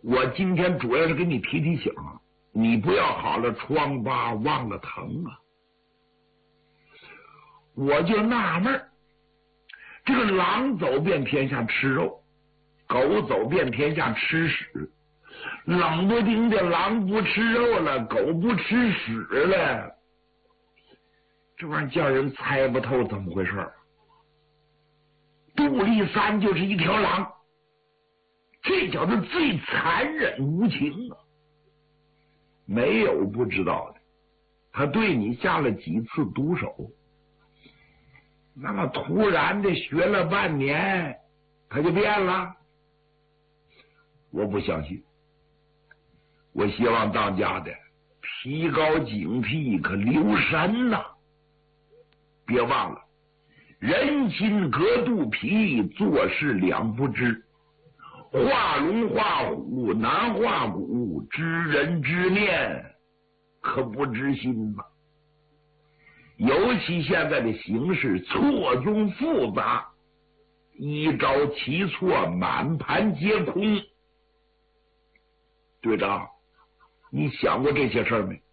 我今天主要是给你提醒，你不要好了疮疤忘了疼啊！我就纳闷，这个狼走遍天下吃肉，狗走遍天下吃屎，冷不丁的狼不吃肉了，狗不吃屎了，这玩意儿叫人猜不透怎么回事。杜立三就是一条狼，这叫做最残忍无情啊！没有不知道的，他对你下了几次毒手，那么突然的学了半年，他就变了？我不相信。我希望当家的提高警惕，可留神呐！别忘了，人心隔肚皮，做事两不知。画龙画虎难画骨，知人知面可不知心吧？尤其现在的形势错综复杂，一招棋错，满盘皆空。队长，你想过这些事儿没？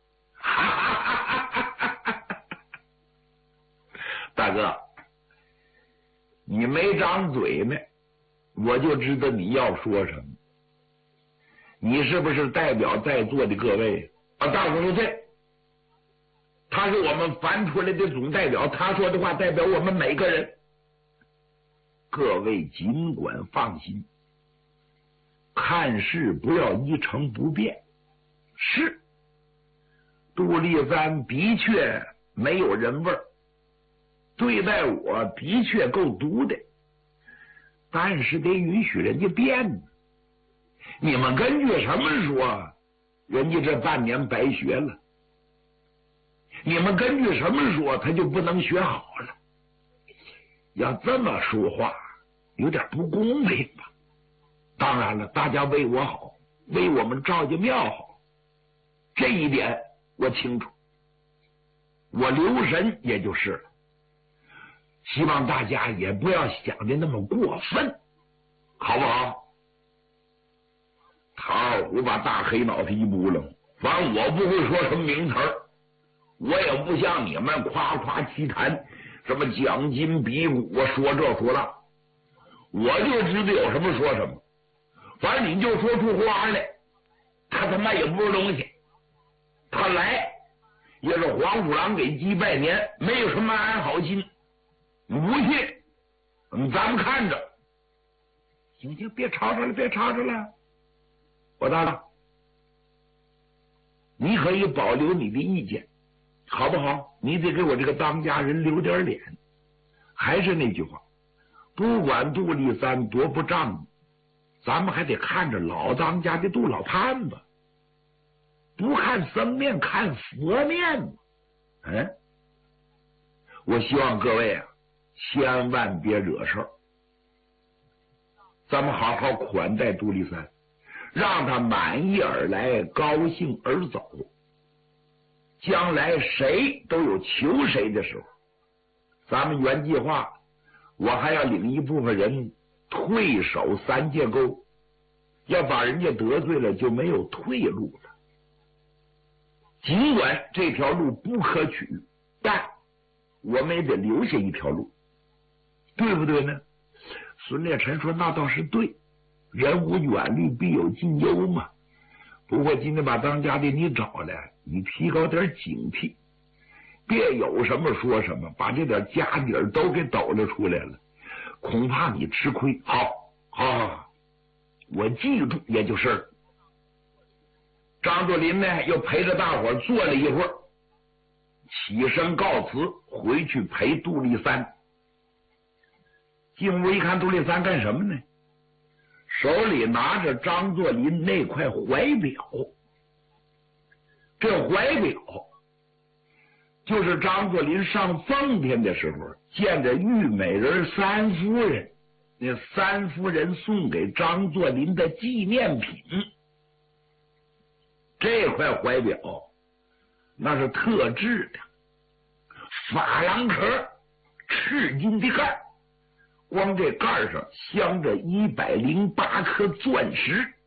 大哥，你没张嘴呢，我就知道你要说什么。你是不是代表在座的各位？大伙说对，他是我们凡出来的总代表，他说的话代表我们每个人。各位尽管放心，看事不要一成不变。是，杜立三的确没有人味儿，对待我的确够毒的，但是得允许人家变呢。你们根据什么说人家这半年白学了？你们根据什么说他就不能学好了？要这么说话有点不公平吧？当然了，大家为我好，为我们赵家庙好，这一点我清楚，我留神也就是了。希望大家也不要想的那么过分，好不好？唐二虎把大黑脑袋一拨楞，反正我不会说什么名词儿，我也不像你们夸夸其谈，什么奖金比武，我说这说那，我就知道有什么说什么。反正你就说出花来，他他妈也不是东西，他来也是黄鼠狼给鸡拜年，没有什么安好心。你不信，咱们看着。行行，别吵吵了，别吵吵了。我大大，你可以保留你的意见，好不好？你得给我这个当家人留点脸。还是那句话，不管杜立三多不仗义，咱们还得看着老当家的杜老潘子，不看僧面看佛面。我希望各位啊，千万别惹事儿，咱们好好款待杜立三，让他满意而来，高兴而走。将来谁都有求谁的时候，咱们原计划我还要领一部分人退守三界沟，要把人家得罪了就没有退路了。尽管这条路不可取，但我们也得留下一条路，对不对呢？孙烈臣说那倒是对，人无远虑必有近忧嘛。不过今天把当家的你找来，你提高点警惕，别有什么说什么，把这点家底儿都给抖了出来了，恐怕你吃亏。好，我记住也就是了。张作霖呢又陪着大伙坐了一会儿，起身告辞，回去陪杜立三。进屋一看，杜立三干什么呢？手里拿着张作霖那块怀表。这怀表就是张作霖上奉天的时候见着玉美人三夫人，那三夫人送给张作霖的纪念品。这块怀表那是特制的，珐琅壳，赤金的盖，光这盖上镶着108颗钻石。